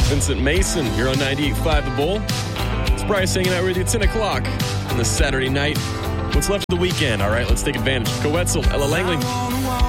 Vincent Mason here on 98.5 The Bull. It's Bryce hanging out with you at 10 o'clock on this Saturday night. What's left of the weekend, all right? Let's take advantage. Go Wetzel, Ella Langley.